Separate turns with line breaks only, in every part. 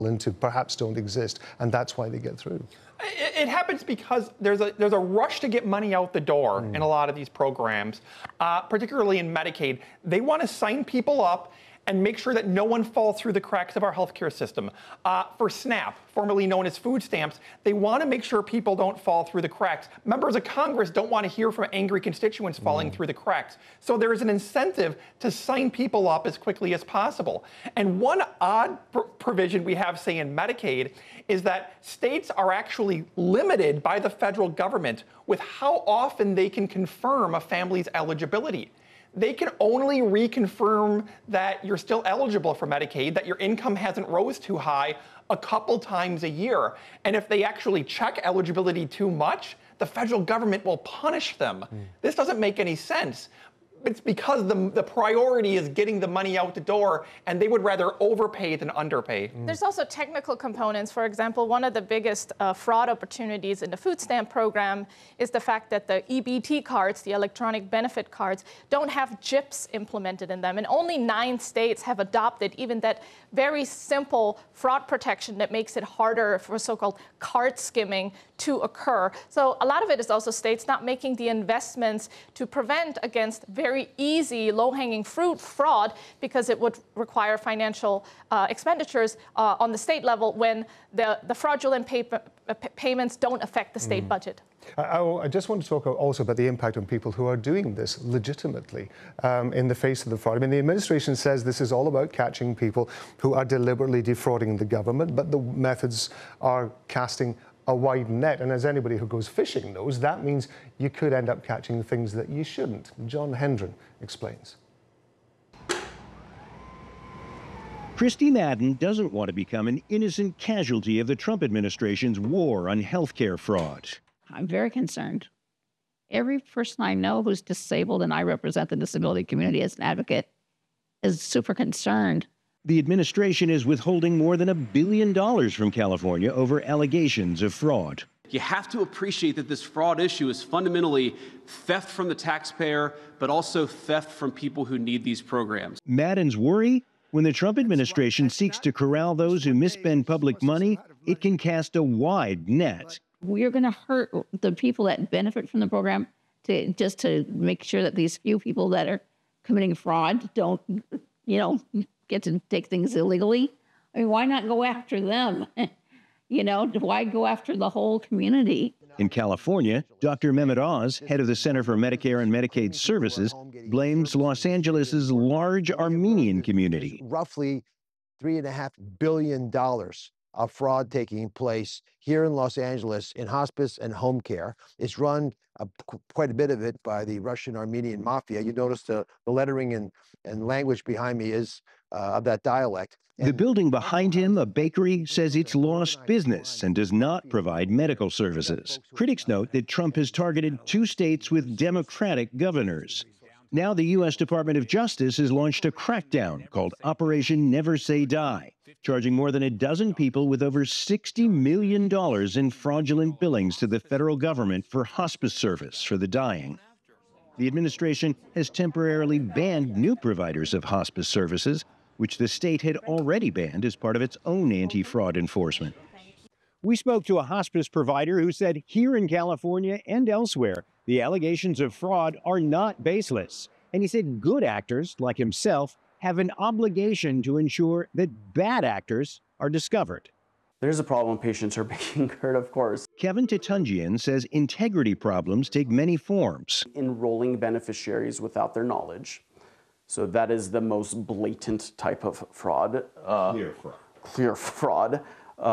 into perhaps don't exist, and that's why they get through.
It happens because there's a rush to get money out the door in a lot of these programs, particularly in Medicaid. They want to sign people up and make sure that no one falls through the cracks of our healthcare system. For SNAP, formerly known as food stamps, they want to make sure people don't fall through the cracks. Members of Congress don't want to hear from angry constituents falling through the cracks. So there is an incentive to sign people up as quickly as possible. And one odd provision we have, say, in Medicaid, is that states are actually limited by the federal government with how often they can confirm a family's eligibility. They can only reconfirm that you're still eligible for Medicaid, that your income hasn't rose too high a couple times a year. And if they actually check eligibility too much, the federal government will punish them. This doesn't make any sense. It's because the priority is getting the money out the door, and they would rather overpay than underpay.
There's also technical components. For example, one of the biggest fraud opportunities in the food stamp program is the fact that the EBT cards, the electronic benefit cards, don't have chips implemented in them. And only 9 states have adopted even that very simple fraud protection that makes it harder for so-called card skimming to occur. So a lot of it is also states not making the investments to prevent against very easy, low-hanging fruit fraud, because it would require financial expenditures on the state level when the fraudulent payments don't affect the state budget.
I just want to talk also about the impact on people who are doing this legitimately in the face of the fraud. I mean, the administration says this is all about catching people who are deliberately defrauding the government, but the methods are casting a wide net. And as anybody who goes fishing knows, that means you could end up catching things that you shouldn't. John Hendren explains.
Christy Madden doesn't want to become an innocent casualty of the Trump administration's war on healthcare fraud.
I'm very concerned. Every person I know who's disabled, and I represent the disability community as an advocate, is super concerned.
The administration is withholding more than $1 billion from California over allegations of fraud.
You have to appreciate that this fraud issue is fundamentally theft from the taxpayer, but also theft from people who need these programs.
Madden's worry? When the Trump administration seeks to corral those who misspend public money, it can cast a wide net.
We're going to hurt the people that benefit from the program just to make sure that these few people that are committing fraud don't, get to take things illegally. I mean, why not go after them? Why go after the whole community?
In California, Dr. Mehmet Oz, head of the Center for Medicare and Medicaid Services, blames Los Angeles' large Armenian community.
Roughly $3.5 billion of fraud taking place here in Los Angeles in hospice and home care. It's run quite a bit of it by the Russian Armenian mafia. You notice the lettering and language behind me is of that dialect.
The building behind him, a bakery, says it's lost business and does not provide medical services. Critics note that Trump has targeted 2 states with Democratic governors. Now the U.S. Department of Justice has launched a crackdown called Operation Never Say Die, charging more than a dozen people with over $60 million in fraudulent billings to the federal government for hospice service for the dying. The administration has temporarily banned new providers of hospice services, which the state had already banned as part of its own anti-fraud enforcement. We spoke to a hospice provider who said here in California and elsewhere, the allegations of fraud are not baseless. And he said good actors, like himself, have an obligation to ensure that bad actors are discovered.
There's a problem when patients are being hurt, of course.
Kevin Tatunjian says integrity problems take many forms.
Enrolling beneficiaries without their knowledge. So that is the most blatant type of fraud. Clear fraud.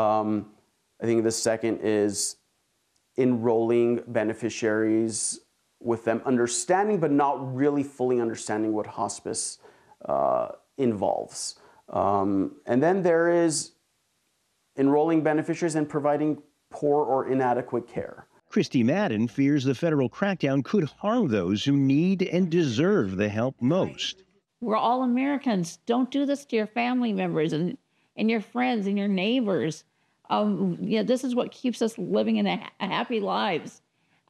I think the second is enrolling beneficiaries with them understanding, but not really fully understanding what hospice involves. And then there is enrolling beneficiaries and providing poor or inadequate care.
Christy Madden fears the federal crackdown could harm those who need and deserve the help most.
We're all Americans. Don't do this to your family members and your friends and your neighbors. This is what keeps us living in happy lives.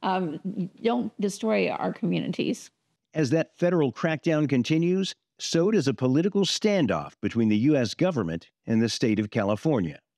Don't destroy our communities.
As that federal crackdown continues, so does a political standoff between the U.S. government and the state of California.